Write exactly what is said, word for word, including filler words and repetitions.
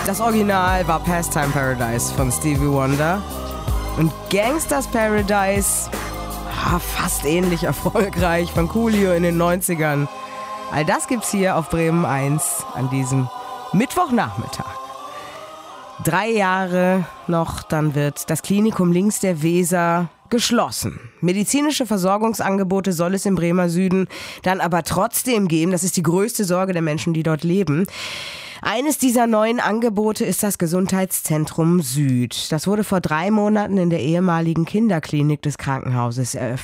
Das Original war Pastime Paradise von Stevie Wonder. Und Gangsters Paradise, fast ähnlich erfolgreich, von Coolio in den neunzigern. All das gibt's hier auf Bremen eins an diesem Mittwochnachmittag. Drei Jahre noch, dann wird das Klinikum links der Weser geschlossen. Medizinische Versorgungsangebote soll es im Bremer Süden dann aber trotzdem geben. Das ist die größte Sorge der Menschen, die dort leben. Eines dieser neuen Angebote ist das Gesundheitszentrum Süd. Das wurde vor drei Monaten in der ehemaligen Kinderklinik des Krankenhauses eröffnet.